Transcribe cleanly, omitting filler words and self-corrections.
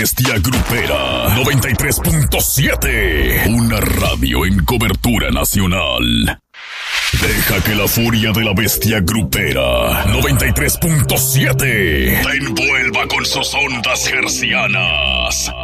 Bestia Grupera 93.7. Una radio en cobertura nacional. Deja que la furia de la Bestia Grupera 93.7 te envuelva con sus ondas hercianas.